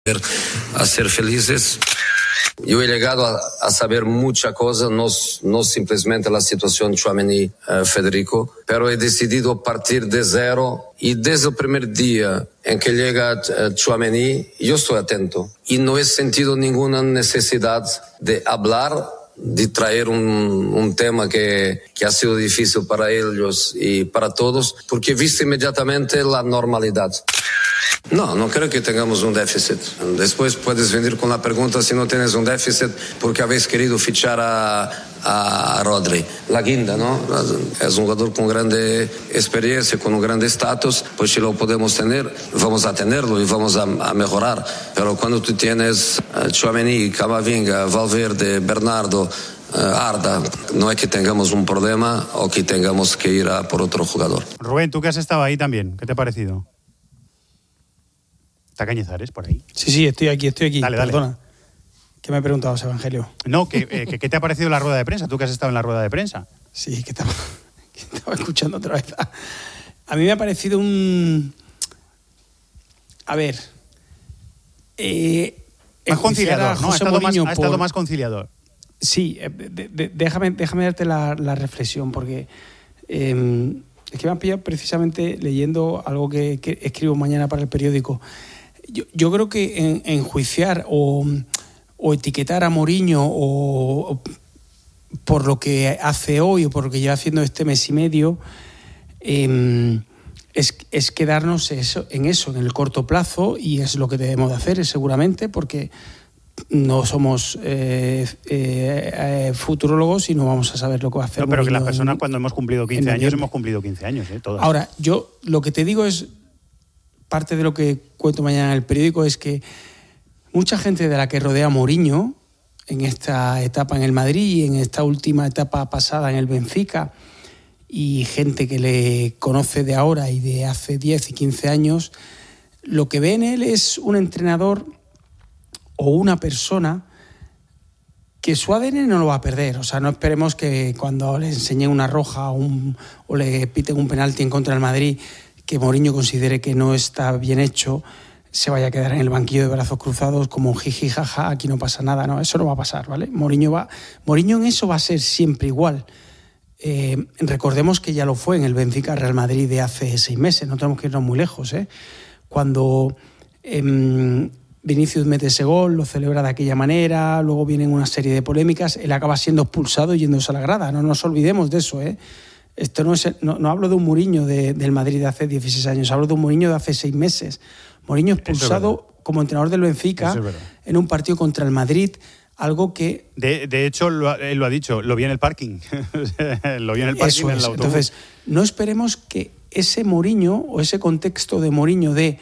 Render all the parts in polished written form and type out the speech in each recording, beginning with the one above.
a ser felices. Yo he llegado a saber muchas cosas, no simplemente la situación Tchouaméni-Federico, pero he decidido partir de cero y desde el primer día en que llega Tchouaméni, yo estoy atento y no he sentido ninguna necesidad de hablar, de traer un tema que ha sido difícil para ellos y para todos, porque he visto inmediatamente la normalidad. No creo que tengamos un déficit. Después puedes venir con la pregunta si no tienes un déficit porque habéis querido fichar a Rodri. La guinda, ¿no? Es un jugador con grande experiencia, con un grande estatus, pues si lo podemos tener, vamos a tenerlo y vamos a mejorar. Pero cuando tú tienes Tchouaméni, Camavinga, Valverde, Bernardo, Arda, no es que tengamos un problema o que tengamos que ir a por otro jugador. Rubén, tú que has estado ahí también, ¿qué te ha parecido? ¿Está Cañizares por ahí? Sí, estoy aquí. Dale. Perdona. ¿Qué me ha preguntado, Evangelio? No, ¿qué te ha parecido la rueda de prensa? Tú que has estado en la rueda de prensa. Sí, que estaba escuchando otra vez. A mí me ha parecido un... A ver... más conciliador, ¿no? Ha estado más conciliador. Sí, déjame darte la reflexión, porque es que me han pillado precisamente leyendo algo que escribo mañana para el periódico. Yo creo que enjuiciar o etiquetar a Mourinho o por lo que hace hoy o por lo que lleva haciendo este mes y medio es quedarnos en el corto plazo, y es lo que debemos de hacer seguramente, porque no somos futurólogos y no vamos a saber lo que va a hacer. No, pero que las personas cuando hemos cumplido 15 años, hemos cumplido 15 años, todas. Ahora, yo lo que te digo es, parte de lo que cuento mañana en el periódico, es que mucha gente de la que rodea a Mourinho en esta etapa en el Madrid y en esta última etapa pasada en el Benfica, y gente que le conoce de ahora y de hace 10 y 15 años, lo que ve en él es un entrenador o una persona que su ADN no lo va a perder. O sea, no esperemos que cuando le enseñen una roja o le piten un penalti en contra del Madrid, que Mourinho considere que no está bien hecho, se vaya a quedar en el banquillo de brazos cruzados como jiji, jaja, aquí no pasa nada. No, eso no va a pasar, ¿vale? Mourinho en eso va a ser siempre igual. Recordemos que ya lo fue en el Benfica Real Madrid de hace 6 meses, no tenemos que irnos muy lejos, cuando Vinicius mete ese gol, lo celebra de aquella manera, luego vienen una serie de polémicas, él acaba siendo expulsado y yéndose a la grada. No nos olvidemos de eso, Esto no hablo de un Mourinho del Madrid de hace 16 años, hablo de un Mourinho de hace 6 meses. Mourinho expulsado como entrenador del Benfica en un partido contra el Madrid, algo que... De hecho, él lo ha dicho, lo vi en el parking. Lo vi en el parking en el autobús. Entonces, no esperemos que ese Mourinho o ese contexto de Mourinho de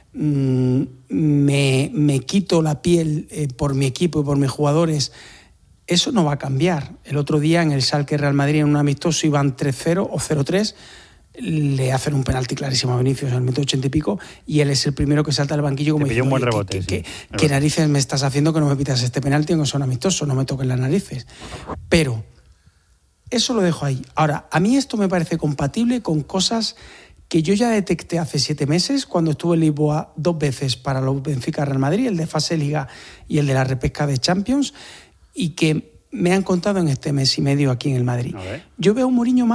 me quito la piel por mi equipo y por mis jugadores, eso no va a cambiar. El otro día en el Schalke Real Madrid, en un amistoso, iban 3-0 o 0-3, le hacen un penalti clarísimo a Vinicius en el minuto 80 y pico, y él es el primero que salta al banquillo como diciendo, un buen rebote, ¿qué narices me estás haciendo que no me pitas este penalti aunque sea un amistoso? No me toquen las narices. Pero eso lo dejo ahí. Ahora, a mí esto me parece compatible con cosas que yo ya detecté hace 7 meses cuando estuve en Lisboa 2 veces para los Benfica Real Madrid, el de fase Liga y el de la repesca de Champions, y que me han contado en este mes y medio aquí en el Madrid. Yo veo un Mourinho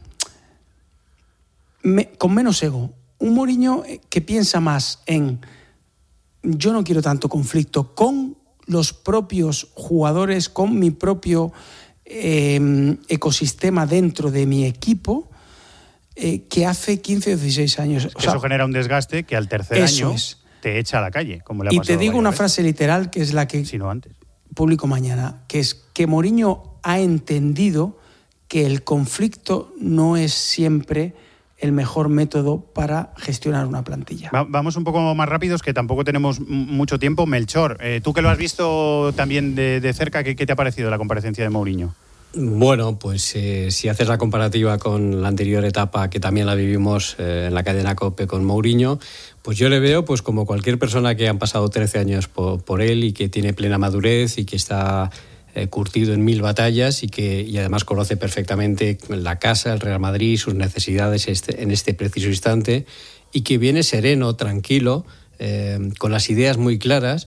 con menos ego, un Mourinho que piensa más en yo no quiero tanto conflicto con los propios jugadores, con mi propio ecosistema dentro de mi equipo, que hace 15 o 16 años. Es que eso genera un desgaste que al tercer año te echa a la calle, como le ha pasado. Y te digo una frase literal que es la que publico mañana, que es que Mourinho ha entendido que el conflicto no es siempre el mejor método para gestionar una plantilla. Vamos un poco más rápidos, que tampoco tenemos mucho tiempo. Melchor, tú que lo has visto también de cerca, ¿qué te ha parecido la comparecencia de Mourinho? Bueno, pues si haces la comparativa con la anterior etapa, que también la vivimos en la cadena COPE con Mourinho, pues yo le veo pues como cualquier persona que han pasado 13 años por él y que tiene plena madurez y que está curtido en 1000 batallas y además conoce perfectamente la casa, el Real Madrid, sus necesidades en este preciso instante, y que viene sereno, tranquilo, con las ideas muy claras.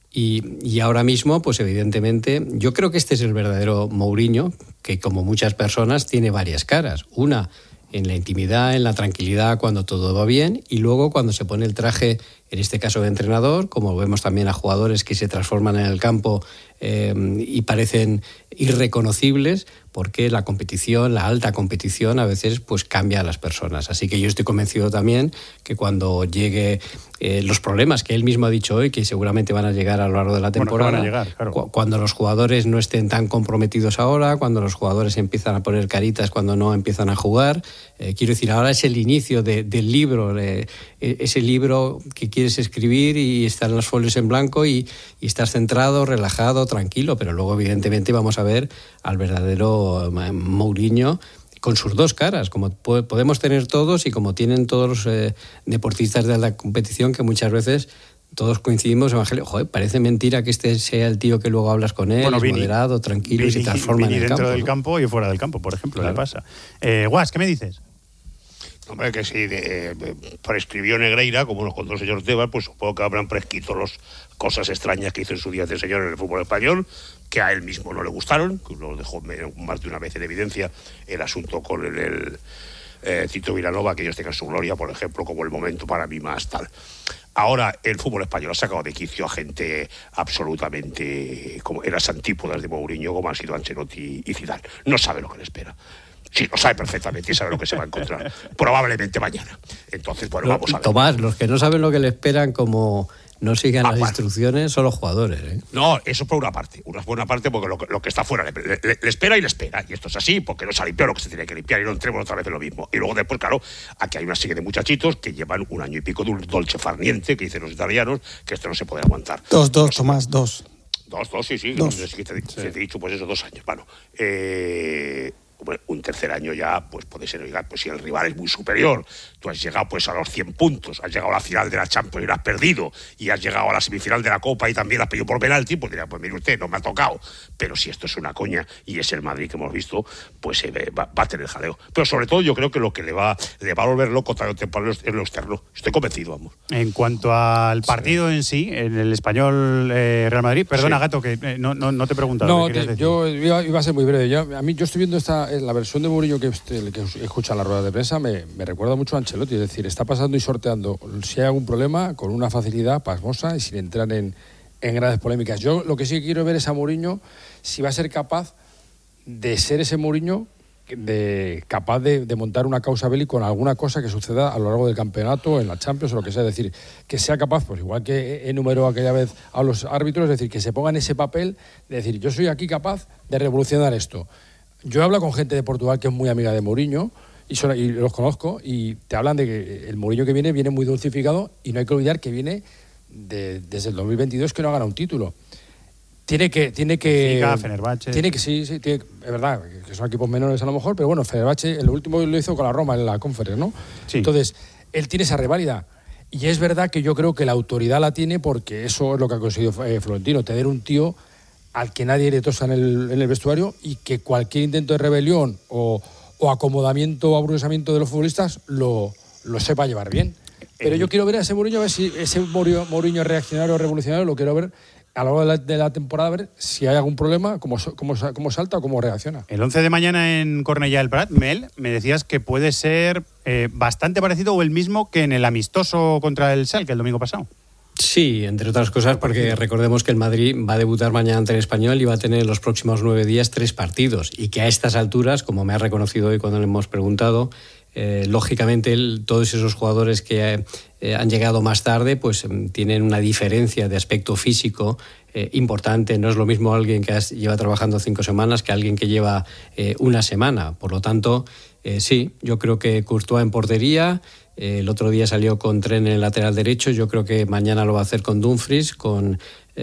Y ahora mismo, pues evidentemente, yo creo que este es el verdadero Mourinho, que como muchas personas tiene varias caras. Una en la intimidad, en la tranquilidad, cuando todo va bien, y luego cuando se pone el traje, en este caso de entrenador, como vemos también a jugadores que se transforman en el campo y parecen irreconocibles, porque la competición, la alta competición, a veces pues cambia a las personas. Así que yo estoy convencido también que cuando llegue los problemas que él mismo ha dicho hoy, que seguramente van a llegar a lo largo de la temporada, van a llegar, claro. Cuando los jugadores no estén tan comprometidos ahora, cuando los jugadores empiezan a poner caritas cuando no empiezan a jugar, quiero decir, ahora es el inicio del libro, ese libro que quieres escribir y estar en los folios en blanco y estar centrado, relajado, tranquilo, pero luego evidentemente vamos a ver al verdadero Mourinho con sus dos caras, como podemos tener todos y como tienen todos los deportistas de la competición, que muchas veces todos coincidimos, Evangelio, joder, parece mentira que este sea el tío que luego hablas con él, es moderado, tranquilo y se transforma en el campo. Dentro del campo y fuera del campo, por ejemplo, claro. Le pasa. Guas, ¿qué me dices? Hombre, que si prescribió Negreira, como nos contó el señor Tebas, pues supongo que habrán prescrito las cosas extrañas que hizo en su día este señor en el fútbol español, que a él mismo no le gustaron, que lo dejó más de una vez en evidencia el asunto con el Tito Vilanova, que ellos tengan su gloria, por ejemplo, como el momento para mí más tal. Ahora el fútbol español ha sacado de quicio a gente absolutamente como en las antípodas de Mourinho, como han sido Ancelotti y Zidane. No sabe lo que le espera. Sí, lo sabe perfectamente y sabe lo que se va a encontrar. Probablemente mañana. Entonces, bueno, vamos a ver. Tomás, los que no saben lo que le esperan, como no sigan las instrucciones, son los jugadores, ¿eh? No, eso por una parte. Una buena parte porque lo que está fuera le espera y le espera. Y esto es así porque no se ha limpiado lo que se tiene que limpiar y no entremos otra vez en lo mismo. Y luego después, claro, aquí hay una serie de muchachitos que llevan 1 año y pico de un dolce farniente, que dicen los italianos, que esto no se puede aguantar. Dos, Tomás, dos. Dos, sí. Dos. Te he dicho, pues eso, 2 años. Bueno, un tercer año ya, pues puede ser, oiga, pues si el rival es muy superior, tú has llegado pues a los 100 puntos, has llegado a la final de la Champions y lo has perdido, y has llegado a la semifinal de la Copa y también has perdido por penalti, pues dirá, pues mire usted, no me ha tocado. Pero si esto es una coña y es el Madrid que hemos visto, pues va a tener jaleo. Pero sobre todo yo creo que lo que le va a volver loco tarde o temprano es lo externo. Estoy convencido, vamos. En cuanto al partido en sí, en el Español Real Madrid, perdona, Gato, que no te he preguntado. No, yo iba a ser muy breve. Yo estoy viendo la versión de Mourinho que escucha en la rueda de prensa, me recuerda mucho a Ancelotti, es decir, está pasando y sorteando si hay algún problema con una facilidad pasmosa y sin entrar en grandes polémicas. Yo lo que sí quiero ver es a Mourinho si va a ser capaz de ser ese Mourinho capaz de montar una causa belli con alguna cosa que suceda a lo largo del campeonato, en la Champions o lo que sea, es decir, que sea capaz, pues igual que enumeró aquella vez a los árbitros, es decir, que se ponga en ese papel de decir, yo soy aquí capaz de revolucionar esto. Yo hablo con gente de Portugal que es muy amiga de Mourinho y los conozco y te hablan de que el Mourinho que viene muy dulcificado y no hay que olvidar que viene desde el 2022 que no ha ganado un título. Tiene que Fenerbahce. Es verdad que son equipos menores a lo mejor, pero bueno, Fenerbahce el último lo hizo con la Roma en la Conference, ¿no? Sí. Entonces, él tiene esa reválida. Y es verdad que yo creo que la autoridad la tiene porque eso es lo que ha conseguido Florentino, tener un tío al que nadie le tosa en el vestuario y que cualquier intento de rebelión o acomodamiento o aburguesamiento de los futbolistas lo sepa llevar bien. Pero yo quiero ver a ese Mourinho, a ver si ese Mourinho reaccionario o revolucionario lo quiero ver a lo largo de la temporada, a ver si hay algún problema, cómo salta o cómo reacciona. El 11 de mañana en Cornellà del Prat, Mel, me decías que puede ser bastante parecido o el mismo que en el amistoso contra el Schalke el domingo pasado. Sí, entre otras cosas porque recordemos que el Madrid va a debutar mañana ante el Español y va a tener en los próximos 9 días 3 partidos y que a estas alturas, como me ha reconocido hoy cuando le hemos preguntado, lógicamente todos esos jugadores que han llegado más tarde pues tienen una diferencia de aspecto físico importante. No es lo mismo alguien que lleva trabajando 5 semanas que alguien que lleva 1 semana. Por lo tanto, sí, yo creo que Courtois en portería. El otro día salió con Tren en el lateral derecho. Yo creo que mañana lo va a hacer con Dumfries. Va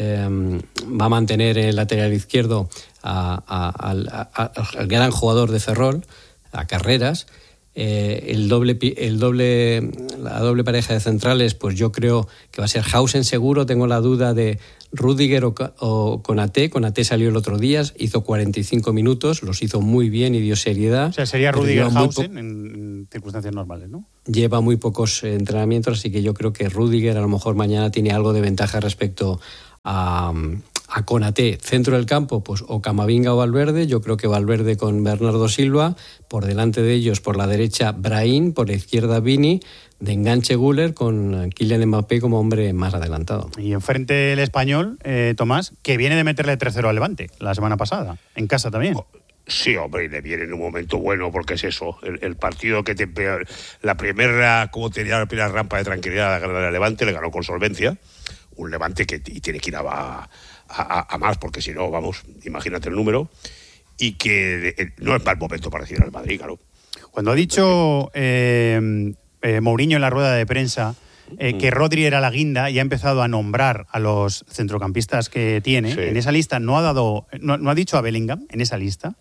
a mantener en el lateral izquierdo al gran jugador de Ferrol, a Carreras. la doble pareja de centrales, pues yo creo que va a ser Hausen seguro. Tengo la duda de Rüdiger o Konaté. Konaté salió el otro día, hizo 45 minutos, los hizo muy bien y dio seriedad. O sea, sería Rüdiger Hausen en circunstancias normales, ¿no? Lleva muy pocos entrenamientos, así que yo creo que Rüdiger a lo mejor mañana tiene algo de ventaja respecto a Konaté. Centro del campo, pues o Camavinga o Valverde. Yo creo que Valverde con Bernardo Silva, por delante de ellos por la derecha Brahim, por la izquierda Vini, de enganche Güler con Kylian Mbappé como hombre más adelantado. Y enfrente el Español, Tomás, que viene de meterle 3-0 al Levante la semana pasada, en casa también. Sí, hombre, y le viene en un momento bueno, porque es eso, el partido que la primera rampa de tranquilidad a ganar al Levante, le ganó con solvencia, un Levante que tiene que ir a más, porque si no, vamos, imagínate el número, y que no es mal momento para decir al Madrid, claro. Cuando ha dicho Mourinho en la rueda de prensa que Rodri era la guinda y ha empezado a nombrar a los centrocampistas que tiene, en esa lista no ha dicho a Bellingham, en esa lista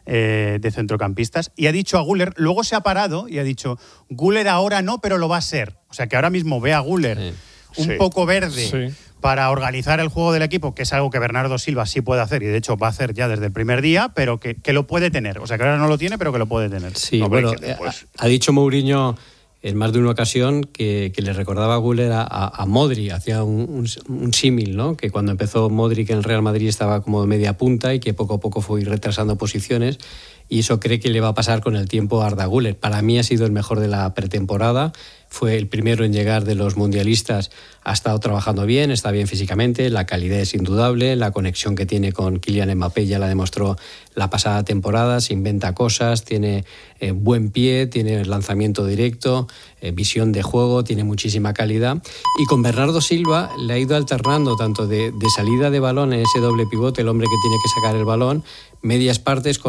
de centrocampistas, y ha dicho a Güler, luego se ha parado y ha dicho, Güler ahora no, pero lo va a ser. O sea que ahora mismo ve a Güler un poco verde para organizar el juego del equipo, que es algo que Bernardo Silva sí puede hacer, y de hecho va a hacer ya desde el primer día, pero que lo puede tener. O sea que ahora no lo tiene, pero que lo puede tener. Sí, bueno, ha dicho Mourinho en más de una ocasión que le recordaba a Güler a Modric, hacía un símil, ¿no? Que cuando empezó Modric en el Real Madrid estaba como de media punta y que poco a poco fue retrasando posiciones, y eso cree que le va a pasar con el tiempo a Arda Güler. Para mí ha sido el mejor de la pretemporada, fue el primero en llegar de los mundialistas, ha estado trabajando bien, está bien físicamente, la calidad es indudable, la conexión que tiene con Kylian Mbappé ya la demostró la pasada temporada, se inventa cosas, tiene buen pie, tiene lanzamiento directo, visión de juego, tiene muchísima calidad, y con Bernardo Silva le ha ido alternando tanto de salida de balón en ese doble pivote, el hombre que tiene que sacar el balón, medias partes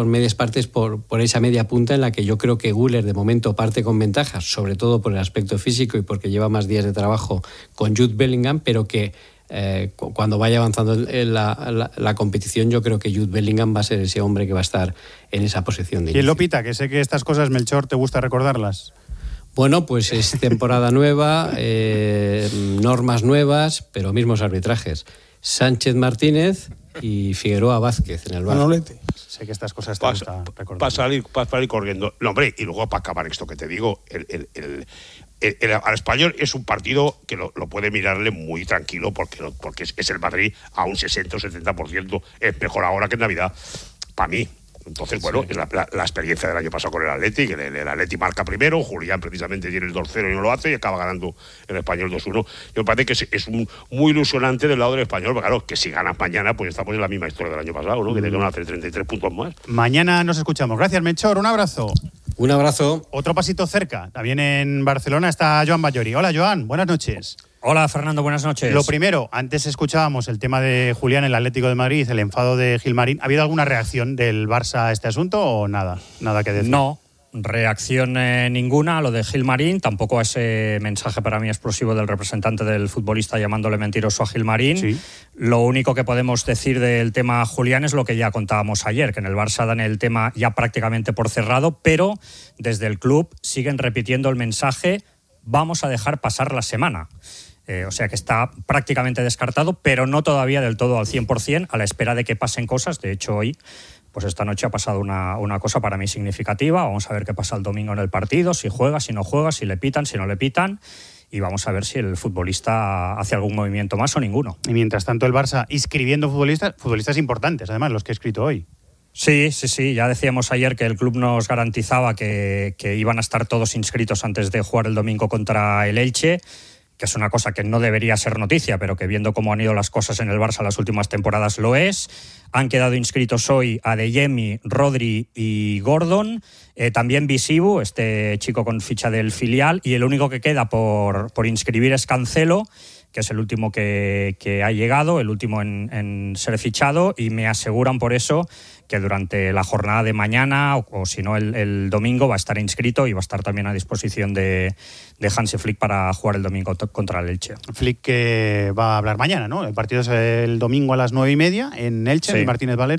por esa media punta en la que yo creo que Güler de momento parte con ventajas, sobre todo por el aspecto físico y porque lleva más días de trabajo con Jude Bellingham, pero que cuando vaya avanzando la competición, yo creo que Jude Bellingham va a ser ese hombre que va a estar en esa posición de inicio. ¿Quién lo pita? Que sé que estas cosas, Melchor, te gusta recordarlas. Bueno, pues es temporada nueva, normas nuevas, pero mismos arbitrajes. Sánchez Martínez y Figueroa Vázquez en el bar. Manolete. Sé que estas cosas te gusta recordar. Para salir corriendo. No, hombre, y luego para acabar esto que te digo, al Español es un partido que lo puede mirarle muy tranquilo porque es el Madrid a un 60 o 70%. Es mejor ahora que en Navidad, para mí. Entonces, bueno, es la experiencia del año pasado con el Atleti, que el Atleti marca primero, Julián precisamente tiene el 2-0 y no lo hace, y acaba ganando el Español 2-1. Yo me parece que es muy ilusionante del lado del Español, porque claro, que si ganas mañana, pues estamos en la misma historia del año pasado, ¿no? Que te van a hacer 33 puntos más. Mañana nos escuchamos. Gracias, Melchor. Un abrazo. Un abrazo. Otro pasito cerca. También en Barcelona está Joan Ballori. Hola, Joan. Buenas noches. Hola, Fernando, buenas noches. Lo primero, antes escuchábamos el tema de Julián, el Atlético de Madrid, el enfado de Gilmarín. ¿Ha habido alguna reacción del Barça a este asunto o nada? Nada que decir. No, reacción ninguna a lo de Gilmarín, tampoco a ese mensaje para mí explosivo del representante del futbolista llamándole mentiroso a Gilmarín. Sí. Lo único que podemos decir del tema Julián es lo que ya contábamos ayer, que en el Barça dan el tema ya prácticamente por cerrado, pero desde el club siguen repitiendo el mensaje: vamos a dejar pasar la semana. O sea que está prácticamente descartado, pero no todavía del todo al 100%, a la espera de que pasen cosas. De hecho, hoy, pues esta noche ha pasado una cosa para mí significativa. Vamos a ver qué pasa el domingo en el partido, si juega, si no juega, si le pitan, si no le pitan. Y vamos a ver si el futbolista hace algún movimiento más o ninguno. Y mientras tanto el Barça inscribiendo futbolistas importantes, además, los que he escrito hoy. Sí. Ya decíamos ayer que el club nos garantizaba que iban a estar todos inscritos antes de jugar el domingo contra el Elche, que es una cosa que no debería ser noticia, pero que viendo cómo han ido las cosas en el Barça las últimas temporadas lo es. Han quedado inscritos hoy Adeyemi, Rodri y Gordon, también Visibu, este chico con ficha del filial, y el único que queda por inscribir es Cancelo, que es el último que ha llegado, el último en ser fichado, y me aseguran por eso que durante la jornada de mañana, o si no el domingo, va a estar inscrito y va a estar también a disposición de Hansi Flick para jugar el domingo contra el Elche. Flick que va a hablar mañana, ¿no? El partido es el domingo a las 9:30 en Elche, sí. en Martínez Valero.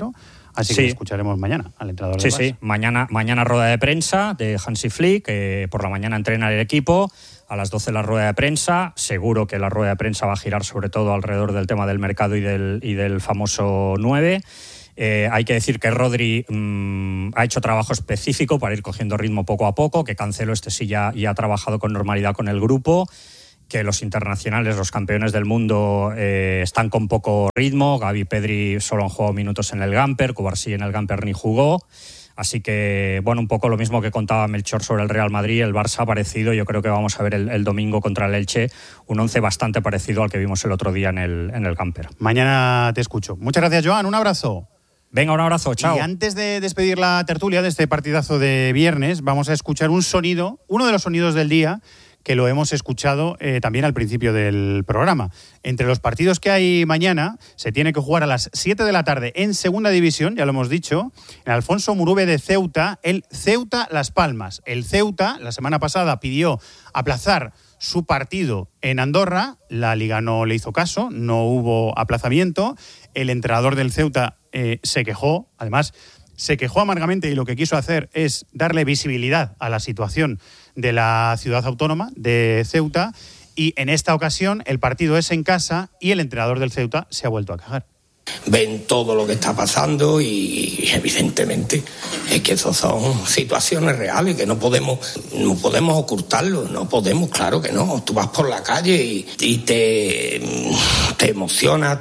Así que escucharemos mañana al entrenador del Barça. Sí, mañana rueda de prensa de Hansi Flick, por la mañana entrena el equipo, a las 12 la rueda de prensa. Seguro que la rueda de prensa va a girar sobre todo alrededor del tema del mercado y del famoso 9. Hay que decir que Rodri ha hecho trabajo específico para ir cogiendo ritmo poco a poco, que Cancelo sí ya ha trabajado con normalidad con el grupo, que los internacionales, los campeones del mundo, están con poco ritmo. Gavi y Pedri solo han jugado minutos en el Gamper, Cubarsí en el Gamper ni jugó. Así que, bueno, un poco lo mismo que contaba Melchor sobre el Real Madrid, el Barça parecido. Yo creo que vamos a ver el domingo contra el Elche un 11 bastante parecido al que vimos el otro día en el Gamper. Mañana te escucho. Muchas gracias, Joan. Un abrazo. Venga, un abrazo, chao. Y antes de despedir la tertulia de este partidazo de viernes, vamos a escuchar un sonido, uno de los sonidos del día, que lo hemos escuchado también al principio del programa. Entre los partidos que hay mañana, se tiene que jugar a las 7 de la tarde en Segunda División, ya lo hemos dicho, en Alfonso Murube de Ceuta, el Ceuta Las Palmas. El Ceuta, la semana pasada, pidió aplazar su partido en Andorra, la Liga no le hizo caso, no hubo aplazamiento. El entrenador del Ceuta se quejó, además se quejó amargamente, y lo que quiso hacer es darle visibilidad a la situación de la ciudad autónoma de Ceuta, y en esta ocasión el partido es en casa y el entrenador del Ceuta se ha vuelto a quejar. Ven todo lo que está pasando y evidentemente es que esas son situaciones reales que no podemos ocultarlo, no podemos, claro que no. Tú vas por la calle y te emociona,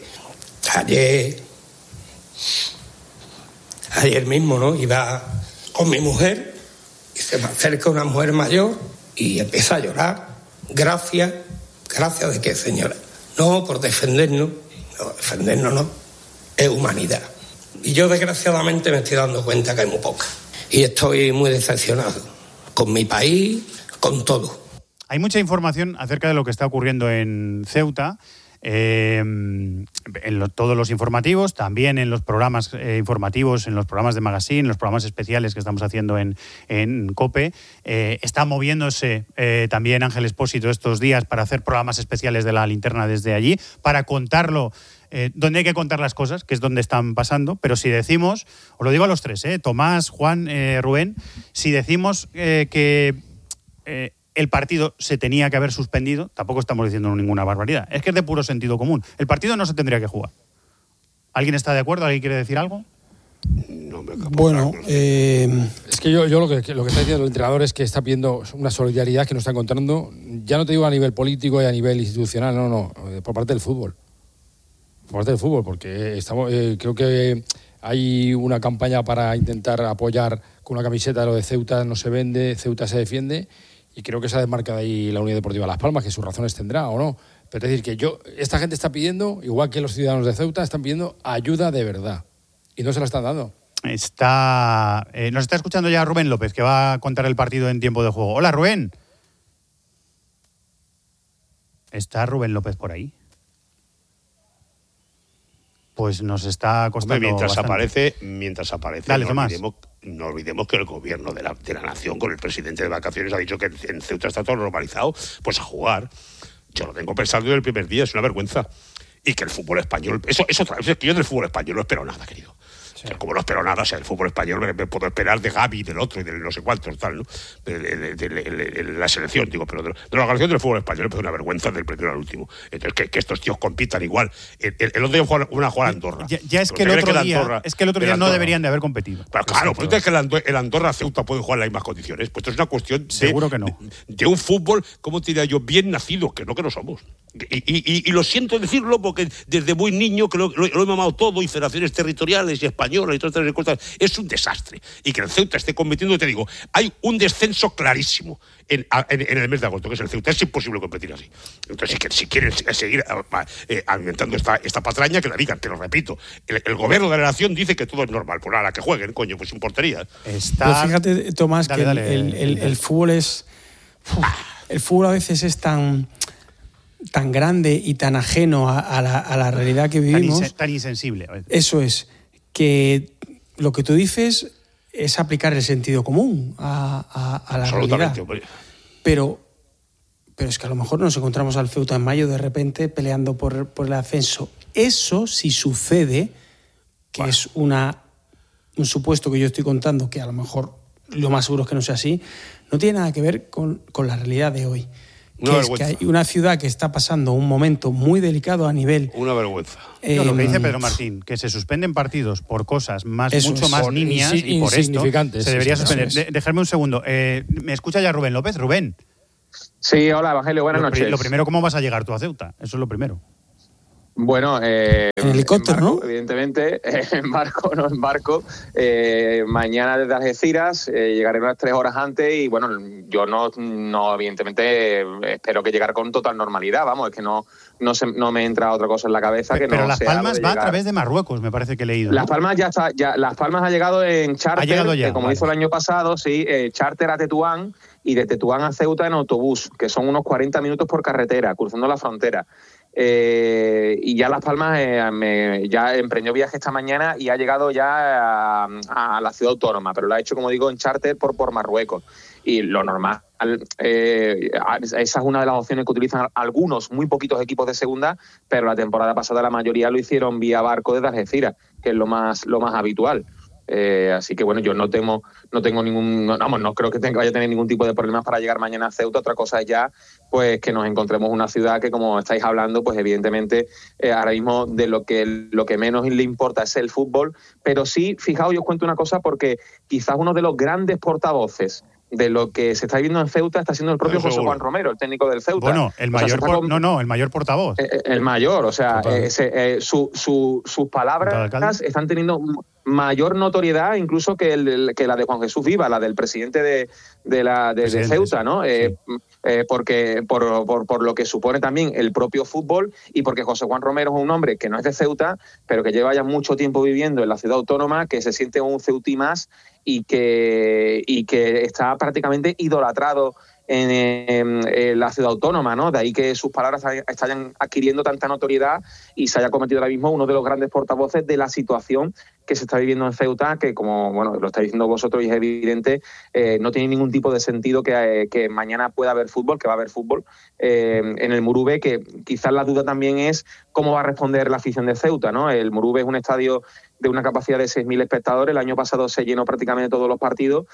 Ayer mismo, ¿no? Iba con mi mujer y se me acerca una mujer mayor y empieza a llorar. Gracias de qué, señora. No, por defendernos. No, defendernos no. Es humanidad. Y yo desgraciadamente me estoy dando cuenta que hay muy poca. Y estoy muy decepcionado con mi país, con todo. Hay mucha información acerca de lo que está ocurriendo en Ceuta. Todos los informativos, también en los programas informativos, en los programas de Magazine, en los programas especiales que estamos haciendo en COPE. Está moviéndose también Ángel Expósito estos días para hacer programas especiales de la linterna desde allí, para contarlo donde hay que contar las cosas, que es donde están pasando. Pero si decimos, os lo digo a los tres, Tomás, Juan, Rubén, si decimos que el partido se tenía que haber suspendido, tampoco estamos diciendo ninguna barbaridad. Es que es de puro sentido común. El partido no se tendría que jugar. ¿Alguien está de acuerdo? ¿Alguien quiere decir algo? Bueno, es que yo lo que está diciendo el entrenador es que está pidiendo una solidaridad que no está encontrando, ya no te digo a nivel político y a nivel institucional, no, por parte del fútbol. Por parte del fútbol, porque creo que hay una campaña para intentar apoyar con una camiseta de lo de Ceuta no se vende, Ceuta se defiende. Y creo que se ha desmarcado ahí la Unión Deportiva Las Palmas, que sus razones tendrá o no. Pero es decir, que esta gente está pidiendo, igual que los ciudadanos de Ceuta, están pidiendo ayuda de verdad. Y no se la están dando. Nos está escuchando ya Rubén López, que va a contar el partido en tiempo de juego. Hola, Rubén. ¿Está Rubén López por ahí? Pues nos está costando mientras bastante. aparece, Dale, no olvidemos que el gobierno de la nación, con el presidente de vacaciones, ha dicho que en Ceuta está todo normalizado, pues a jugar. Yo lo tengo pensado desde el primer día, es una vergüenza. Y que el fútbol español, eso otra vez, es que yo del fútbol español no espero nada, querido. Sí. O sea, como no espero nada, o sea, el fútbol español me puedo esperar de Gavi, del otro y de no sé cuántos, tal, ¿no? De la selección, digo, pero de la organización del fútbol español es una vergüenza del primero al último. Entonces, que estos tíos compitan igual. El otro día van a jugar a Andorra. Ya es que el otro día no deberían de haber competido. Pero claro, pero es que el Andorra-Ceuta puede jugar en las mismas condiciones. Pues esto es una cuestión seguro que no. De un fútbol, ¿cómo te diría yo? Bien nacido, que no somos. Y lo siento decirlo porque desde muy niño que lo he mamado todo, y federaciones territoriales y españolas y todas estas cosas, es un desastre. Y que el Ceuta esté compitiendo, te digo, hay un descenso clarísimo en el mes de agosto, que es el Ceuta. Es imposible competir así. Entonces, si quieren seguir alimentando esta patraña, que la digan, te lo repito. El gobierno de la nación dice que todo es normal. Pues nada, que jueguen, coño, pues sin portería. Pero fíjate, Tomás, que el fútbol es... el fútbol a veces es tan grande y tan ajeno a la realidad que vivimos. Tan insensible. Eso es, que lo que tú dices es aplicar el sentido común a la realidad. Hombre. Pero es que a lo mejor nos encontramos al Ceuta en mayo de repente peleando por el ascenso. Eso sí sucede, que es una un supuesto que yo estoy contando, que a lo mejor lo más seguro es que no sea así, no tiene nada que ver con la realidad de hoy. Que es que hay una ciudad que está pasando un momento muy delicado a nivel... Una vergüenza. Lo que dice Pedro Martín, que se suspenden partidos por cosas mucho más nimias y por esto se debería suspender. Dejadme un segundo. ¿Me escucha ya Rubén López? Rubén. Sí, hola Evangelio, buenas noches. Lo primero, ¿cómo vas a llegar tú a Ceuta? Eso es lo primero. Bueno, en helicóptero, en barco, ¿no? Evidentemente, en barco. Mañana desde Algeciras llegaremos unas 3 horas antes y bueno, yo no evidentemente espero que llegar con total normalidad. Vamos, es que no me entra otra cosa en la cabeza que pero no. Las Palmas va a través de Marruecos, me parece que he leído. Las Palmas ya está, Las Palmas ha llegado en charter, ha llegado ya, como hizo el año pasado, sí, charter a Tetuán y de Tetuán a Ceuta en autobús, que son unos 40 minutos por carretera, cruzando la frontera. Y ya Las Palmas ya emprendió viaje esta mañana y ha llegado ya a la ciudad autónoma, pero lo ha hecho, como digo, en charter por Marruecos. Y lo normal, esa es una de las opciones que utilizan algunos, muy poquitos equipos de segunda, pero la temporada pasada la mayoría lo hicieron vía barco desde Algeciras, que es lo más habitual. Así que bueno, yo no tengo ningún, no creo que vaya a tener ningún tipo de problemas para llegar mañana a Ceuta. Otra cosa es ya pues que nos encontremos una ciudad que, como estáis hablando, pues evidentemente ahora mismo de lo que menos le importa es el fútbol, pero sí, fijaos, yo os cuento una cosa, porque quizás uno de los grandes portavoces de lo que se está viviendo en Ceuta está siendo el propio José Juan Romero, el técnico del Ceuta. Bueno, el mayor portavoz. El mayor, o sea, sus palabras están teniendo mayor notoriedad incluso que la de Juan Jesús Viva, la del presidente de Ceuta, ¿no? Sí. Porque por lo que supone también el propio fútbol, y porque José Juan Romero es un hombre que no es de Ceuta, pero que lleva ya mucho tiempo viviendo en la ciudad autónoma, que se siente un ceutí más y que está prácticamente idolatrado en la ciudad autónoma, ¿no? De ahí que sus palabras están adquiriendo tanta notoriedad y se haya convertido ahora mismo uno de los grandes portavoces de la situación que se está viviendo en Ceuta, que, como bueno lo estáis diciendo vosotros y es evidente, no tiene ningún tipo de sentido que mañana pueda haber fútbol, que va a haber fútbol en el Murube, que quizás la duda también es cómo va a responder la afición de Ceuta, ¿no? El Murube es un estadio de una capacidad de 6.000 espectadores, el año pasado se llenó prácticamente todos los partidos.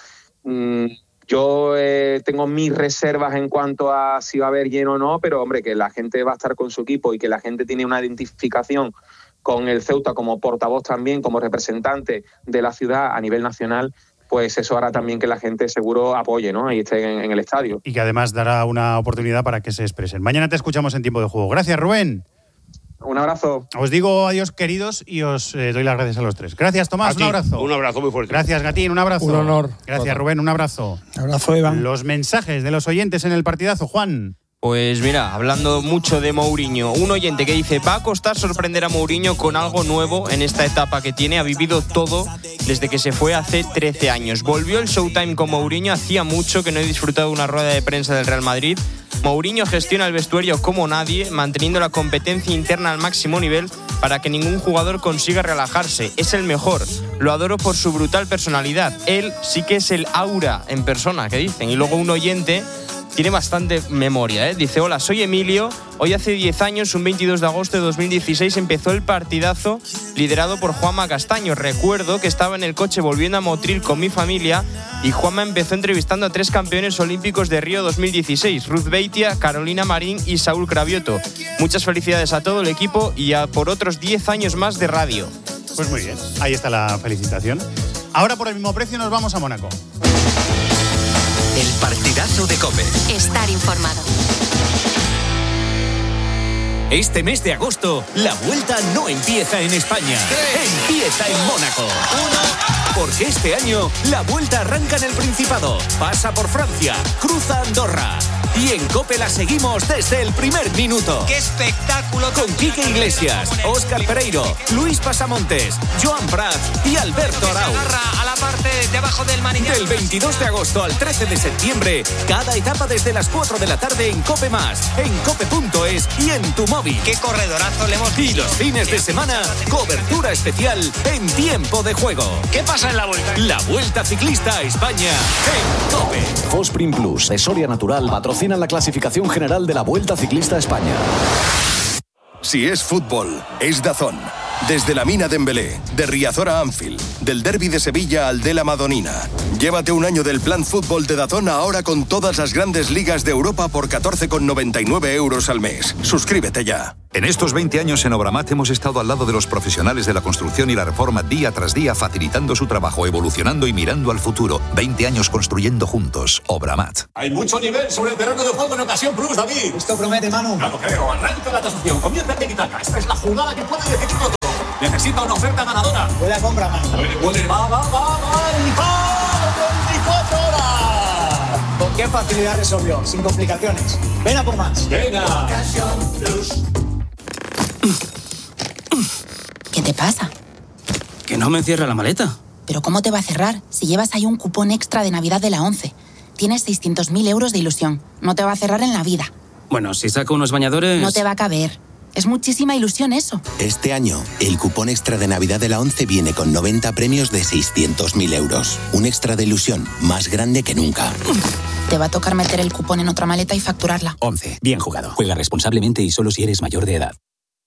Yo tengo mis reservas en cuanto a si va a haber lleno o no, pero hombre, que la gente va a estar con su equipo y que la gente tiene una identificación con el Ceuta como portavoz también, como representante de la ciudad a nivel nacional, pues eso hará también que la gente seguro apoye, ¿no? Y esté en el estadio. Y que además dará una oportunidad para que se expresen. Mañana te escuchamos en Tiempo de Juego. Gracias, Rubén. Un abrazo. Os digo adiós, queridos, y os doy las gracias a los tres. Gracias, Tomás, un abrazo. Un abrazo muy fuerte. Gracias, Gatín, un abrazo. Un honor. Gracias, Rubén, un abrazo. Un abrazo, Iván. Los mensajes de los oyentes en el partidazo, Juan. Pues mira, hablando mucho de Mourinho, un oyente que dice: va a costar sorprender a Mourinho con algo nuevo en esta etapa que tiene. Ha vivido todo desde que se fue hace 13 años. Volvió el Showtime con Mourinho, hacía mucho que no he disfrutado de una rueda de prensa del Real Madrid. Mourinho gestiona el vestuario como nadie, manteniendo la competencia interna al máximo nivel para que ningún jugador consiga relajarse. Es el mejor. Lo adoro por su brutal personalidad. Él sí que es el aura en persona, que dicen. Y luego un oyente tiene bastante memoria, ¿eh? Dice: hola, soy Emilio. Hoy hace 10 años, un 22 de agosto de 2016, empezó el partidazo liderado por Juanma Castaño. Recuerdo que estaba en el coche volviendo a Motril con mi familia y Juanma empezó entrevistando a 3 campeones olímpicos de Río 2016, Ruth Beitia, Carolina Marín y Saúl Cravioto. Muchas felicidades a todo el equipo y por otros 10 años más de radio. Pues muy bien, ahí está la felicitación. Ahora, por el mismo precio, nos vamos a Mónaco. El partidazo de COPE. Estar informado. Este mes de agosto, la vuelta no empieza en España. Empieza en Mónaco. Porque este año, la vuelta arranca en el Principado, pasa por Francia, cruza Andorra. Y en COPE la seguimos desde el primer minuto. ¡Qué espectáculo! Con Quique Iglesias, Óscar Pereiro, Luis Pasamontes, Joan Prats y Alberto Arau. A la parte debajo del manillar. Del 22 de agosto al 13 de septiembre, cada etapa desde las 4 de la tarde en COPE+, en cope.es y en tu móvil. ¡Qué corredorazo le hemos visto! Y los fines de semana, cobertura especial en Tiempo de Juego. ¿Qué pasa en la vuelta? La Vuelta Ciclista a España en COPE. Fosprin Plus de Soria Natural patrocina la clasificación general de la Vuelta Ciclista a España. Si es fútbol, es DAZN. Desde la Mina Dembélé, de Riazor a Anfield, del Derbi de Sevilla al de la Madonina. Llévate un año del plan fútbol de DAZN ahora con todas las grandes ligas de Europa por 14,99 euros al mes. Suscríbete ya. En estos 20 años en Obramat hemos estado al lado de los profesionales de la construcción y la reforma día tras día, facilitando su trabajo, evolucionando y mirando al futuro. 20 años construyendo juntos. Obramat. Hay mucho nivel sobre el terreno de juego en Ocasión Plus, David. Esto promete, Manu. Claro, creo. Arranca la tasación. Comienza en Tiki-Taka. Esta es la jugada que puede decidirlo todo. Necesita una oferta ganadora. Buena compra, Manu. Va. 24 horas. ¿Con qué facilidad resolvió? Sin complicaciones. Ven a por más. Venga. Ocasión Plus. ¿Qué te pasa? Que no me cierra la maleta. ¿Pero cómo te va a cerrar si llevas ahí un cupón extra de Navidad de la 11? Tienes 600.000 euros de ilusión. No te va a cerrar en la vida. Bueno, si saco unos bañadores... No te va a caber. Es muchísima ilusión eso. Este año, el cupón extra de Navidad de la 11 viene con 90 premios de 600.000 euros. Un extra de ilusión más grande que nunca. Te va a tocar meter el cupón en otra maleta y facturarla. 11. Bien jugado. Juega responsablemente y solo si eres mayor de edad.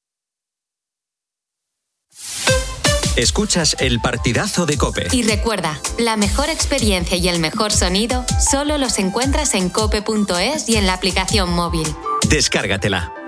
Escuchas el partidazo de COPE. Y recuerda, la mejor experiencia y el mejor sonido solo los encuentras en cope.es y en la aplicación móvil. Descárgatela.